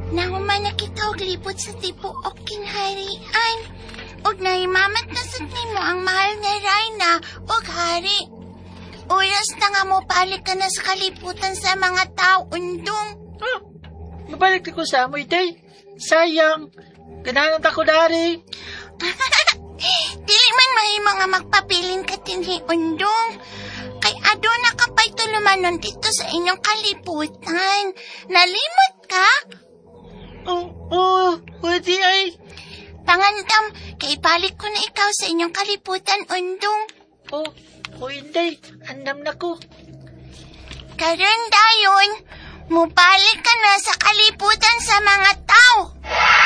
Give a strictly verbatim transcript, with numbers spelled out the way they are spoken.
Nahuman na kita og lipot sa tipo o kingharian. Og naimamat na sa nimo ang mahal nga Rayna og hari. Oras na nga mo palik ka na sa kaliputan sa mga tao, undong. Ah, mabalik ko sa amoy, day. Sayang. Ganahan ako dari. Dili man mahimo nga magpapilin ka tinhi, undong. Kay ado na kapay tulumanon dito sa inyong kaliputan. Nalimot ka? Oo, oh, pwede ay. Pangandam, kay balik ko na ikaw sa inyong kaliputan, undong. Oh, oh, hindi. Andam na ko. Karon dayon, mubalik ka na sa kaliputan sa mga tao.